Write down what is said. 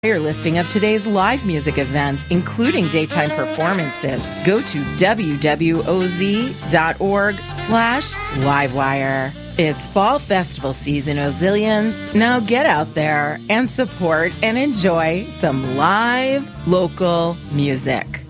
Your listing of today's live music events, including daytime performances. Go to wwoz.org/livewire. It's fall festival season, Ozillians. Now get out there and support and enjoy some live local music.